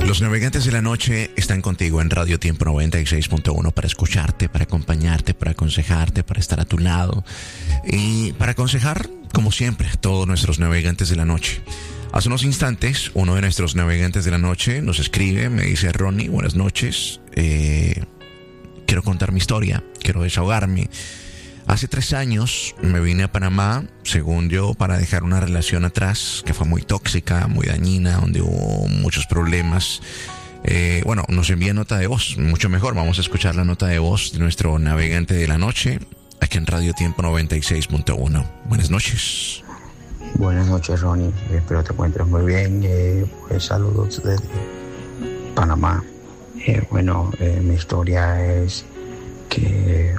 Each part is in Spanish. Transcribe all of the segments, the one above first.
Los navegantes de la noche están contigo en Radio Tiempo 96.1 para escucharte, para acompañarte, para aconsejarte, para estar a tu lado y para aconsejar, como siempre, todos nuestros navegantes de la noche. Hace unos instantes, uno de nuestros navegantes de la noche nos escribe, me dice: Ronnie, buenas noches, quiero contar mi historia, quiero desahogarme. Hace 3 años me vine a Panamá, según yo, para dejar una relación atrás que fue muy tóxica, muy dañina, donde hubo muchos problemas. Bueno, nos envía nota de voz, mucho mejor. Vamos a escuchar la nota de voz de nuestro navegante de la noche, aquí en Radio Tiempo 96.1. Buenas noches. Buenas noches, Ronnie. Espero te encuentres muy bien. Pues saludos desde Panamá. Mi historia es que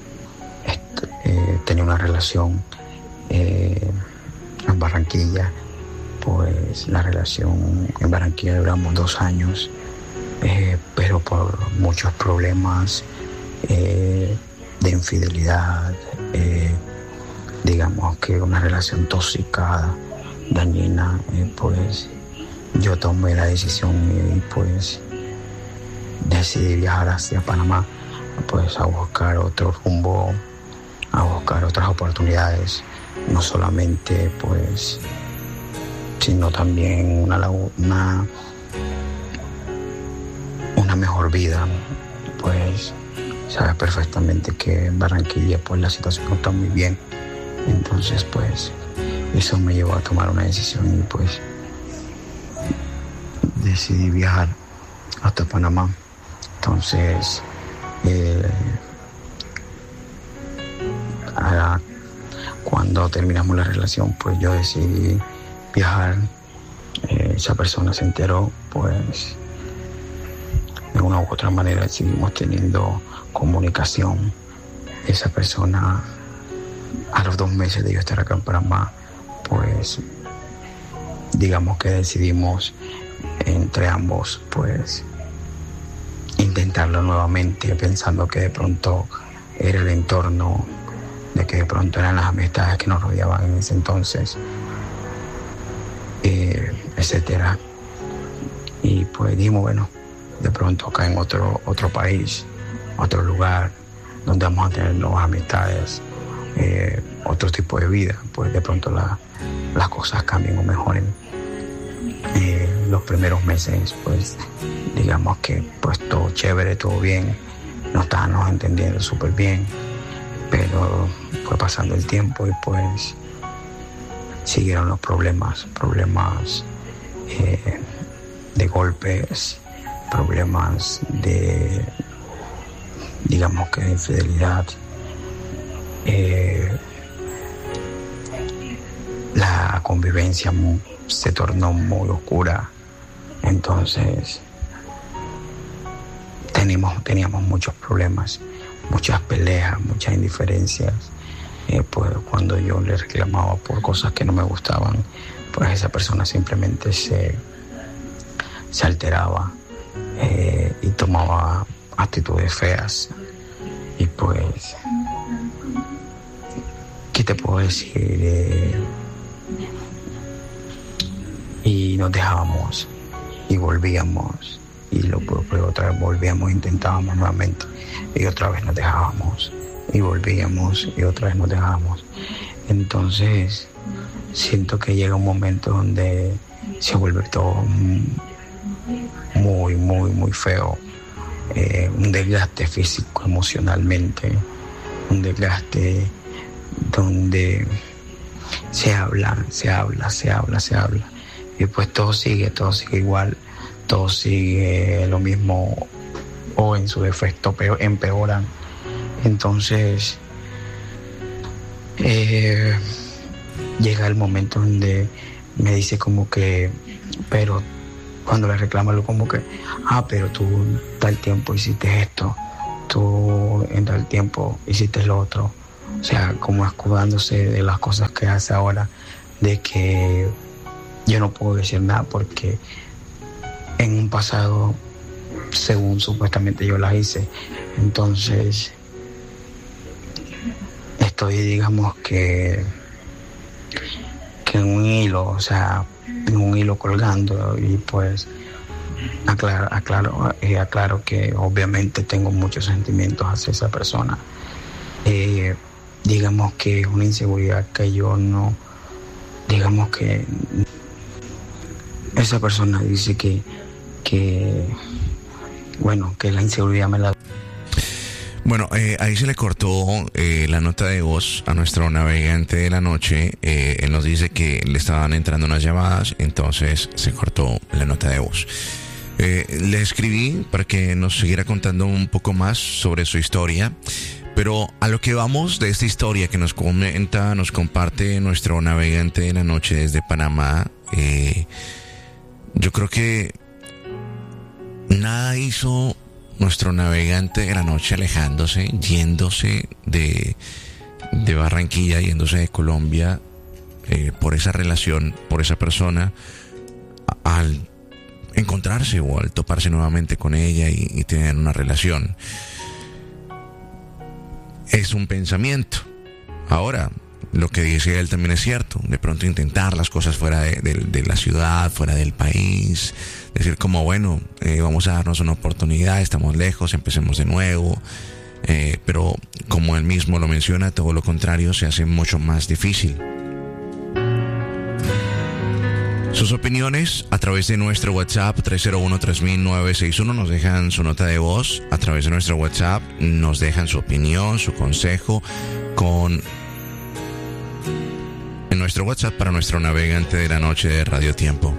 tenía una relación en Barranquilla. Pues la relación en Barranquilla duramos 2 años, pero por muchos problemas de infidelidad, digamos que una relación tóxica, dañina, pues yo tomé la decisión y pues decidí viajar hacia Panamá, pues a buscar otro rumbo, a buscar otras oportunidades, no solamente pues, sino también una mejor vida. Pues sabes perfectamente que en Barranquilla pues la situación no está muy bien. Entonces pues eso me llevó a tomar una decisión y pues decidí viajar hasta Panamá. Entonces cuando terminamos la relación pues yo decidí viajar. Esa persona se enteró, pues de una u otra manera seguimos teniendo comunicación. Esa persona, a los 2 meses de yo estar acá en Panamá, pues digamos que decidimos entre ambos pues intentarlo nuevamente, pensando que de pronto era el entorno, de que de pronto eran las amistades que nos rodeaban en ese entonces, etcétera. Y pues dijimos, bueno, de pronto acá en otro país, otro lugar donde vamos a tener nuevas amistades, otro tipo de vida, pues de pronto las cosas cambian o mejoren. Los primeros meses pues digamos que pues todo chévere, todo bien, nos estábamos entendiendo súper bien, pero fue pasando el tiempo y pues siguieron los problemas de golpes, problemas de, digamos que de infidelidad. La convivencia se tornó muy oscura. Entonces teníamos muchos problemas, muchas peleas, muchas indiferencias. Pues cuando yo le reclamaba por cosas que no me gustaban, pues esa persona simplemente se alteraba y tomaba actitudes feas. Y pues, ¿qué te puedo decir? Y nos dejábamos y volvíamos, y otra vez volvíamos, intentábamos nuevamente y otra vez nos dejábamos y volvíamos y otra vez nos dejábamos. Entonces siento que llega un momento donde se vuelve todo muy, muy, muy feo. Un desgaste físico, emocionalmente, un desgaste donde se habla y pues todo sigue igual, todo sigue lo mismo o en su defecto empeoran. Entonces llega el momento donde me dice como que, pero cuando le reclama algo como que, pero tú tal tiempo hiciste esto, tú en tal tiempo hiciste lo otro. O sea, como escudándose de las cosas que hace ahora, de que yo no puedo decir nada porque en un pasado, según supuestamente yo las hice. Entonces estoy, digamos que en un hilo, o sea, en un hilo colgando, y pues aclaro que obviamente tengo muchos sentimientos hacia esa persona. Digamos que es una inseguridad que yo no, digamos que esa persona dice que la inseguridad me la... Bueno, ahí se le cortó la nota de voz a nuestro navegante de la noche. Él nos dice que le estaban entrando unas llamadas, entonces se cortó la nota de voz. Le escribí para que nos siguiera contando un poco más sobre su historia, pero a lo que vamos de esta historia que nos comenta, nos comparte nuestro navegante de la noche desde Panamá, yo creo que nada hizo nuestro navegante de la noche alejándose, yéndose de Barranquilla, yéndose de Colombia, por esa relación, por esa persona, al encontrarse o al toparse nuevamente con ella y tener una relación. Es un pensamiento. Ahora, lo que dice él también es cierto. De pronto intentar las cosas fuera de la ciudad, fuera del país. Decir como, bueno, vamos a darnos una oportunidad, estamos lejos, empecemos de nuevo. Pero como él mismo lo menciona, todo lo contrario se hace mucho más difícil. Sus opiniones a través de nuestro WhatsApp 301-3961, nos dejan su nota de voz. A través de nuestro WhatsApp nos dejan su opinión, su consejo en nuestro WhatsApp para nuestro navegante de la noche de Radio Tiempo.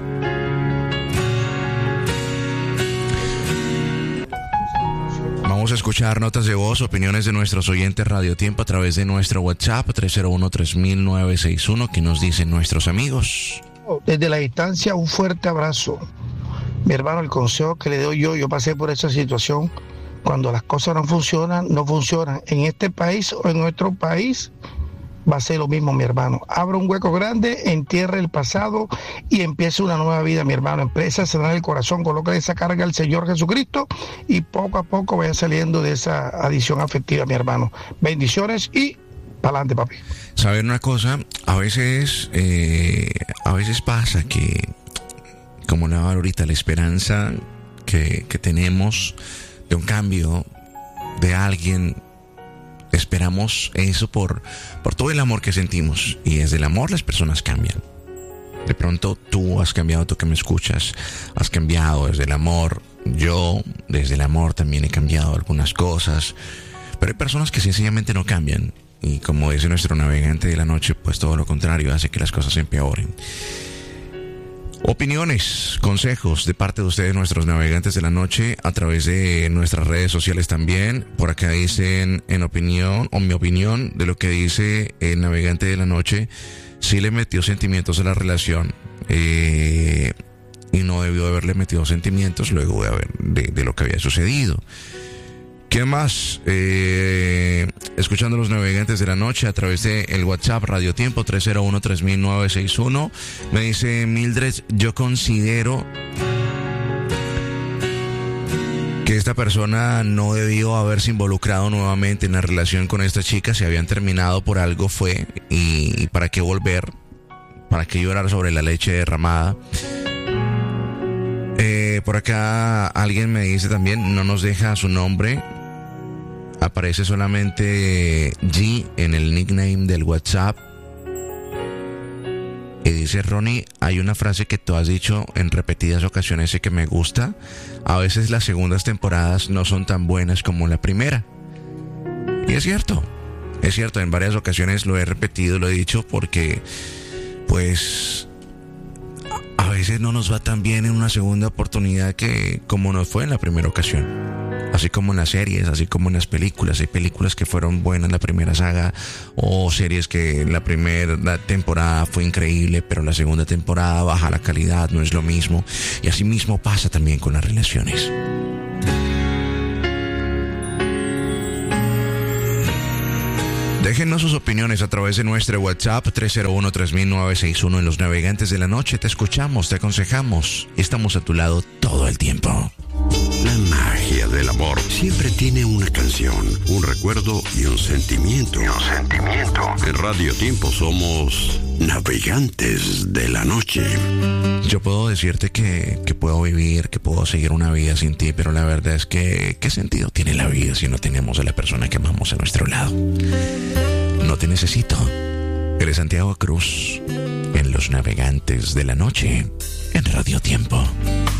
Vamos a escuchar notas de voz, opiniones de nuestros oyentes Radio Tiempo a través de nuestro WhatsApp 301-3961. ¿Qué nos dicen nuestros amigos? Desde la distancia, un fuerte abrazo. Mi hermano, el consejo que le doy yo pasé por esa situación. Cuando las cosas no funcionan. En este país o en nuestro país va a ser lo mismo, mi hermano. Abra un hueco grande, entierre el pasado y empiece una nueva vida, mi hermano. Empieza a sanar el corazón, coloca esa carga al Señor Jesucristo y poco a poco vaya saliendo de esa adicción afectiva, mi hermano. Bendiciones y pa'lante, papi. Saber una cosa, a veces pasa que, como hablaba ahorita, la esperanza que tenemos de un cambio de alguien, esperamos eso por todo el amor que sentimos, y desde el amor las personas cambian. De pronto tú has cambiado, tú que me escuchas, has cambiado desde el amor. Yo desde el amor también he cambiado algunas cosas, pero hay personas que sencillamente no cambian. Y como dice nuestro navegante de la noche, pues todo lo contrario, hace que las cosas se empeoren. Opiniones, consejos de parte de ustedes, nuestros navegantes de la noche, a través de nuestras redes sociales también. Por acá dicen mi opinión de lo que dice el navegante de la noche. Sí le metió sentimientos a la relación, y no debió haberle metido sentimientos luego de lo que había sucedido. ¿Qué más? Escuchando los navegantes de la noche a través de el WhatsApp Radio Tiempo 301-3961. Me dice Mildred, yo considero que esta persona no debió haberse involucrado nuevamente en la relación con esta chica. Si habían terminado por algo fue, y para qué volver, para qué llorar sobre la leche derramada. Por acá alguien me dice también, no nos deja su nombre, aparece solamente G en el nickname del WhatsApp, y dice: Ronnie, hay una frase que tú has dicho en repetidas ocasiones y que me gusta. A veces las segundas temporadas no son tan buenas como la primera. Y es cierto, en varias ocasiones lo he repetido, lo he dicho, porque pues a veces no nos va tan bien en una segunda oportunidad que como nos fue en la primera ocasión. Así como en las series, así como en las películas. Hay películas que fueron buenas en la primera saga, o series que la primera temporada fue increíble, pero la segunda temporada baja la calidad, no es lo mismo. Y así mismo pasa también con las relaciones. Déjennos sus opiniones a través de nuestro WhatsApp 301-3961 en los navegantes de la noche. Te escuchamos, te aconsejamos y estamos a tu lado todo el tiempo. La magia del amor siempre tiene una canción, un recuerdo y un sentimiento. En Radio Tiempo somos Navegantes de la noche. Yo puedo decirte que puedo vivir, que puedo seguir una vida sin ti, pero la verdad es que ¿qué sentido tiene la vida si no tenemos a la persona que amamos a nuestro lado? No te necesito. Eres Santiago Cruz en Los Navegantes de la Noche en Radio Tiempo.